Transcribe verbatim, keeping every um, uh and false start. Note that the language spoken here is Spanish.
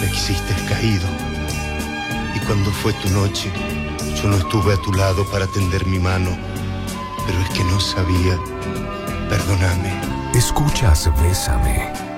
quisiste caído. Y cuando fue tu noche, yo no estuve a tu lado para tender mi mano, pero es que no sabía. Perdóname. Escuchas Bésame.